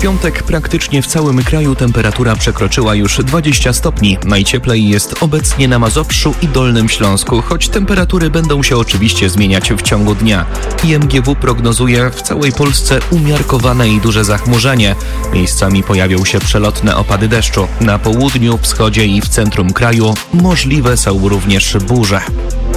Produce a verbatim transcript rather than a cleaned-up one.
piątek praktycznie w całym kraju temperatura przekroczyła już dwadzieścia stopni. Najcieplej jest obecnie na Mazowszu i Dolnym Śląsku, choć temperatury będą się oczywiście zmieniać w ciągu dnia. I M G W prognozuje w całej Polsce umiarkowane i duże zachmurzenie. Miejscami pojawią się przelotne opady deszczu. Na południu, wschodzie i w centrum kraju możliwe są również burze.